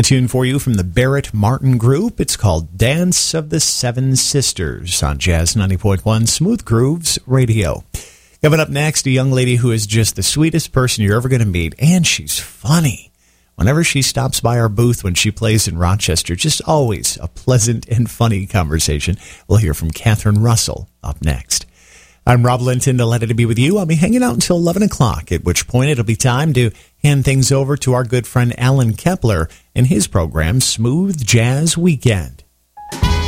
A tune for you from the Barrett Martin Group. It's called Dance of the Seven Sisters on Jazz 90.1 Smooth Grooves Radio. Coming up next, a young lady who is just the sweetest person you're ever going to meet, and she's funny. Whenever she stops by our booth when she plays in Rochester, just always a pleasant and funny conversation. We'll hear from Catherine Russell up next. I'm Rob Linton, delighted to be with you. I'll be hanging out until 11 o'clock, at which point it'll be time to hand things over to our good friend Alan Kepler and his program, Smooth Jazz Weekend.